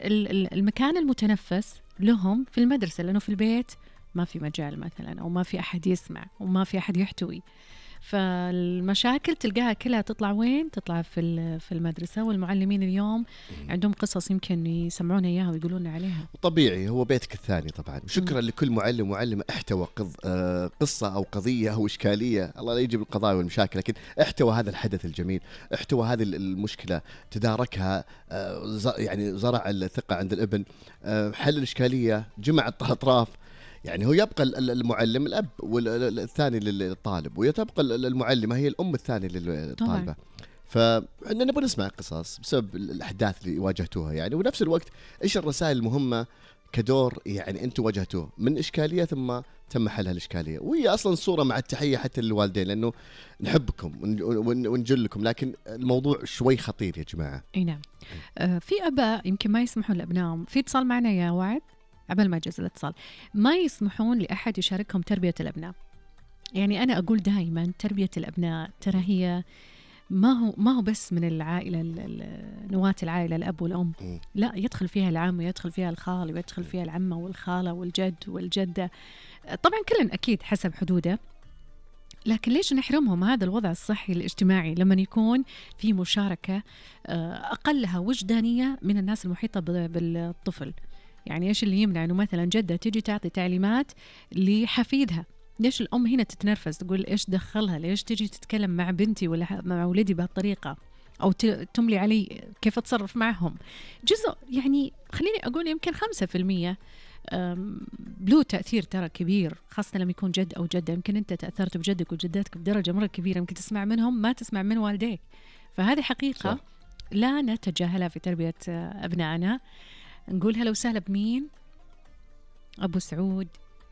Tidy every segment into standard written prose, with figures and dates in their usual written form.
المكان المتنفس لهم في المدرسة، لأنه في البيت ما في مجال مثلا، أو ما في أحد يسمع وما في أحد يحتوي. فالمشاكل تلقاها كلها تطلع وين؟ تطلع في المدرسة. والمعلمين اليوم عندهم قصص يمكن يسمعونا إياها ويقولون عليها. طبيعي، هو بيتك الثاني طبعا. شكرا لكل معلم ومعلمة احتوى قصة أو قضية أو إشكالية، الله لا يجيب القضايا والمشاكل، لكن احتوى هذا الحدث الجميل، احتوى هذه المشكلة، تداركها، يعني زرع الثقة عند الابن، حل الإشكالية، جمع الأطراف. يعني هو يبقى المعلم الأب والثاني للطالب، ويتبقى المعلمة هي الأم الثانية للطالبة. فإحنا نبغى نسمع قصص بسبب الأحداث اللي واجهتوها يعني، ونفس الوقت إيش الرسائل المهمة كدور يعني أنتم واجهتوه من إشكالية ثم تم حلها الإشكالية. وهي أصلا صورة مع التحية حتى للوالدين، لأنه نحبكم ونجلكم، لكن الموضوع شوي خطير يا جماعة. أي نعم. في أباء يمكن ما يسمحون لأبنائهم. في اتصال معنا يا وعد قبل ما يجهز الاتصال، ما يسمحون لأحد يشاركهم تربية الأبناء. يعني أنا أقول دائما تربية الأبناء ترى هي ما هو بس من العائلة، نواة العائلة الأب والأم، لا، يدخل فيها العم ويدخل فيها الخال ويدخل فيها العمة والخالة والجد والجدة. طبعا كلن أكيد حسب حدوده، لكن ليش نحرمهم هذا الوضع الصحي الاجتماعي لما يكون في مشاركة أقلها وجدانية من الناس المحيطة بالطفل؟ يعني إيش اللي يمنع إنه مثلا جدة تيجي تعطي تعليمات لحفيدها؟ ليش الأم هنا تتنرفز تقول إيش دخلها؟ ليش تيجي تتكلم مع بنتي ولا مع ولدي بهالطريقة، أو تملي علي كيف أتصرف معهم؟ جزء يعني خليني أقول يمكن 5% له تأثير ترى كبير، خاصة لما يكون جد أو جدة. يمكن أنت تأثرت بجدك وجدتك بدرجة مرة كبيرة، يمكن تسمع منهم ما تسمع من والديك. فهذه حقيقة صح. لا نتجاهلها في تربية أبنائنا. نقول هلا وسهلا بمين؟ أبو سعود.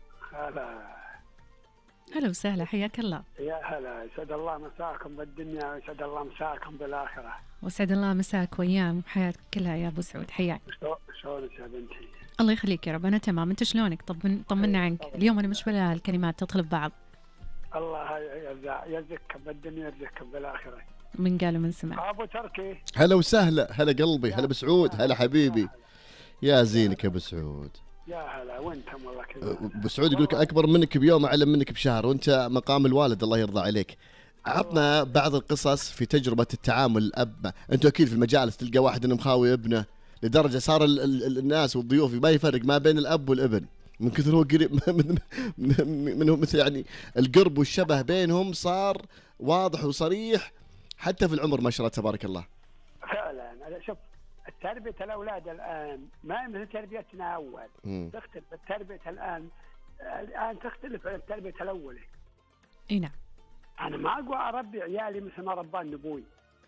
هلا وسهلا، حياك الله. يا هلا، يسعد الله مساكم بالدنيا ويسعد الله مساكم بالآخرة. وسعد الله مساك وياك وحياتك كلها يا أبو سعود، حياك. شلونك يا بنتي؟ الله يخليك يا رب، أنا تمام. أنت شلونك؟ طمنا عنك. اليوم أنا مش بلا الكلمات تدخل ببعض. الله يرزقكم بالدنيا يرزقكم بالآخرة. من قال ومن سمع. أبو تركي. هلا وسهلا، هلا قلبي، هلا بسعود، هلا حبيبي. يا زينك يا ابو سعود. يا هلا، وانتم والله كذا. ابو سعود يقول لك اكبر منك بيوم اعلم منك بشهر، وانت مقام الوالد الله يرضى عليك. عطنا بعض القصص في تجربه التعامل الاب. انتم اكيد في المجالس تلقى واحد انه مخاوي ابنه لدرجه صار الناس والضيوف ما يفرق ما بين الاب والابن من كثر هو قريب منهم، مثل يعني القرب والشبه بينهم صار واضح وصريح حتى في العمر ما شاء الله تبارك الله. فعلا شوف تربية الأولاد الآن ما مثل تربيتنا أول. تختلف التربية الآن تختلف عن التربية الأولى. إيه نعم. أنا ما أقوى أربي عيالي مثل ما رباني أبوي.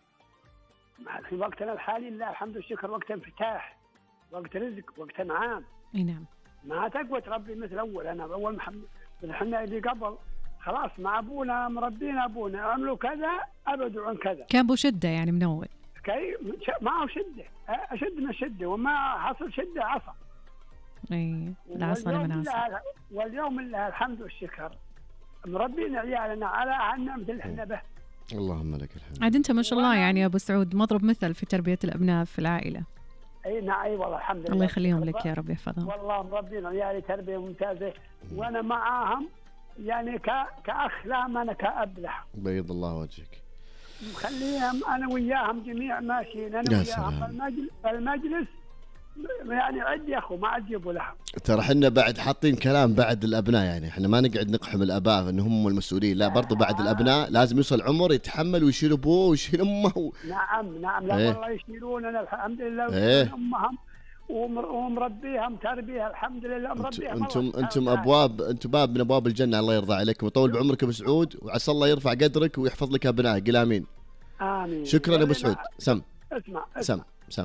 في وقتنا الحالي لا الحمد والشكر وقت انفتاح، وقت رزق، وقت نعام. إيه نعم. ما تقوى تربي مثل أول. أنا أول احنا اللي قبل خلاص مع أبونا مربينا أبونا عملوا كذا أبدوا عن كذا. كان بو شدة يعني من أول. معه شدة، أشد من الشدة، وما حصل شدة عصا. اي العصا من عصا. واليوم لله الحمد والشكر مربين عيالنا على النعمة اللي احنا به. اللهم لك الحمد. عاد انت ما شاء الله يعني يا ابو سعود مضرب مثل في تربية الابناء في العائلة. اي نعم، اي والله الحمد لله. الله يخليهم لك يا رب يحفظهم. والله مربين عيالي تربية ممتازة، وانا معاهم يعني كأخ لهم، انا كأب لهم. بيض الله وجهك. مخليهم انا وياهم جميع ماشيين، انا وياهم المجلس يعني عد يا اخو ما عجبوا لهم. ترى احنا بعد حاطين كلام بعد الابناء، يعني احنا ما نقعد نقحم الاباء ان هم المسؤولين، لا برضو بعد الابناء لازم يوصل عمر يتحمل ويشيل ابوه ويشيل امه نعم لا والله يشيلوننا الحمد لله ويشيلون امهم ومربيهم تربيه الحمد لله مربيهم. انتم ابواب، انتم باب من ابواب الجنه، الله يرضى عليكم ويطول بعمرك ابو سعود، وعسى الله يرفع قدرك ويحفظ لك ابنائك. قل امين. امين. شكرا يا ابو سعود. اسمع سم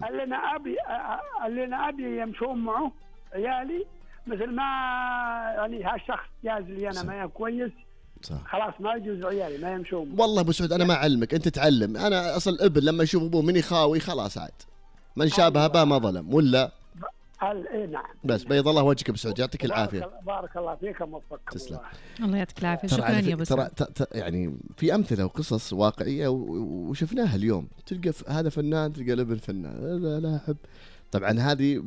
اللي انا ابي يمشون معه عيالي مثل ما يعني هالشخص جاز لي انا ما كويس صح. خلاص ما يجوز عيالي ما يمشون. والله ابو سعود انا ما اعلمك، انت تعلم. انا اصل الابن لما يشوف ابوه من يخاوي خلاص عاد من شابه اباه ما ظلم ولا. اي نعم. بس بيض الله وجهك ابو سعود، يعطيك العافيه. بارك الله فيكم ووفقكم. تسلم. الله يعطيك العافيه. شكرا يا ابو سعود. ترى يعني في امثله وقصص واقعيه وشفناها اليوم، تلقى هذا فنان تلقى الابن فنان. لا احب طبعا هذه